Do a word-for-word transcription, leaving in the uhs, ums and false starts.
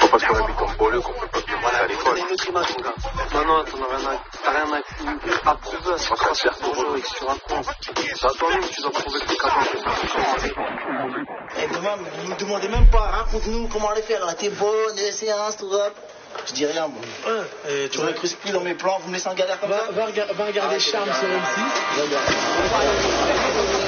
pas parce qu'on habite en banlieue qu'on peut pas bien manger à l'école. T'as une autre image, mon gars. Maintenant, t'en as rien à, t'as rien à, à prouver à ce que tu vas faire ton jeu et que tu racontes. C'est à toi-même que tu dois prouver que t'es capable de faire. Et demain, vous me demandez même pas, raconte-nous comment aller faire. Là, t'es bonne, les séances, tout ça. Je dis rien, moi. Ouais, et tu m'incrustes plus dans mes plans, vous me laissez en galère comme va, ça. Va, va regarder ah, Charme sur M six. Regarde.